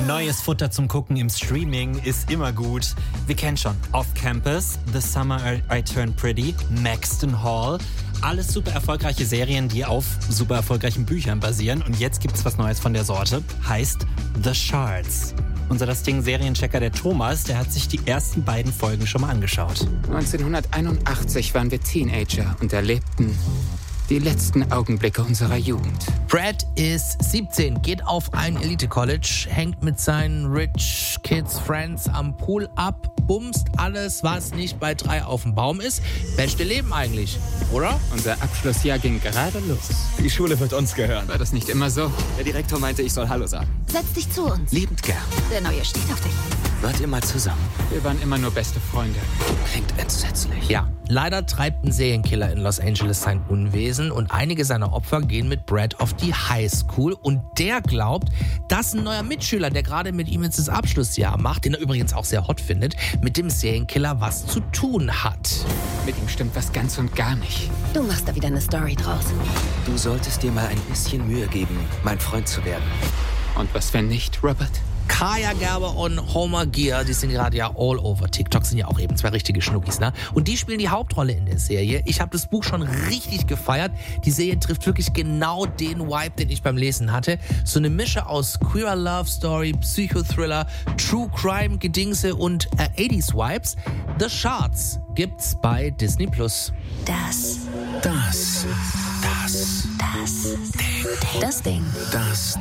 Neues Futter zum Gucken im Streaming ist immer gut. Wir kennen schon Off Campus, The Summer I Turned Pretty, Maxton Hall. Alles super erfolgreiche Serien, die auf super erfolgreichen Büchern basieren. Und jetzt gibt's was Neues von der Sorte. Heißt The Shards. Unser das Ding Serienchecker, der Thomas, der hat sich die ersten beiden Folgen schon mal angeschaut. 1981 waren wir Teenager und erlebten die letzten Augenblicke unserer Jugend. Brad ist 17, geht auf ein Elite-College, hängt mit seinen Rich Kids Friends am Pool ab, bumst alles, was nicht bei 3 auf dem Baum ist. Beste Leben eigentlich, oder? Unser Abschlussjahr ging gerade los. Die Schule wird uns gehören. War das nicht immer so? Der Direktor meinte, ich soll Hallo sagen. Setz dich zu uns. Liebend gern. Der Neue steht auf dich. Wart ihr mal zusammen? Wir waren immer nur beste Freunde. Klingt entsetzlich. Ja, leider treibt ein Serienkiller in Los Angeles sein Unwesen und einige seiner Opfer gehen mit Brad auf die Highschool und der glaubt, dass ein neuer Mitschüler, der gerade mit ihm jetzt das Abschlussjahr macht, den er übrigens auch sehr hot findet, mit dem Serienkiller was zu tun hat. Mit ihm stimmt was ganz und gar nicht. Du machst da wieder eine Story draus. Du solltest dir mal ein bisschen Mühe geben, mein Freund zu werden. Und was wenn nicht, Robert? Kaya Gerber und Homer Gear, die sind gerade ja all over TikTok, sind ja auch eben 2 richtige Schnuckis, ne? Und die spielen die Hauptrolle in der Serie. Ich habe das Buch schon richtig gefeiert. Die Serie trifft wirklich genau den Vibe, den ich beim Lesen hatte. So eine Mische aus Queer Love Story, Psychothriller, True Crime, Gedingse und 80s Vibes. The Shards gibt's bei Disney+. Das Das Ding. Ding. Das